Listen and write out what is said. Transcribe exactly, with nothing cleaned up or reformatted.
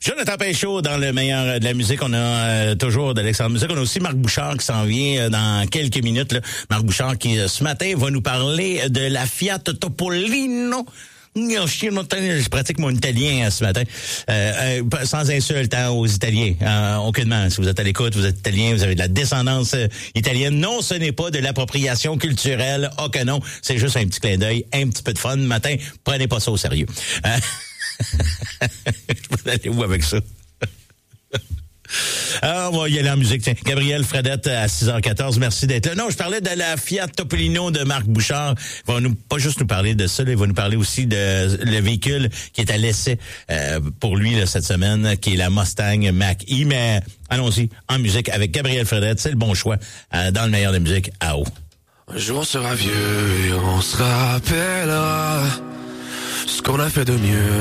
Jonathan Péchaud dans le meilleur de la musique. On a euh, toujours de l'excellente musique. On a aussi Marc Bouchard qui s'en vient euh, dans quelques minutes. Là. Marc Bouchard qui, euh, ce matin, va nous parler de la Fiat Topolino. Je pratique mon italien ce matin. Euh, euh, sans insulte hein, aux Italiens. Euh, aucunement. Si vous êtes à l'écoute, vous êtes italien, vous avez de la descendance euh, italienne. Non, ce n'est pas de l'appropriation culturelle. Oh que non. C'est juste un petit clin d'œil, un petit peu de fun. Matin, prenez pas ça au sérieux. Euh, je vais aller où avec ça? Ah, on va y aller en musique. Tiens, Gabriel Fredette à six heures quatorze. Merci d'être là. Non, je parlais de la Fiat Topolino de Marc Bouchard. Il va nous, pas juste nous parler de ça, là, il va nous parler aussi de le véhicule qui est à l'essai euh, pour lui là, cette semaine, qui est la Mustang Mach-E. Mais allons-y, en musique avec Gabriel Fredette. C'est le bon choix euh, dans le meilleur de la musique à eau. Un jour on sera vieux et on se rappellera ce qu'on a fait de mieux.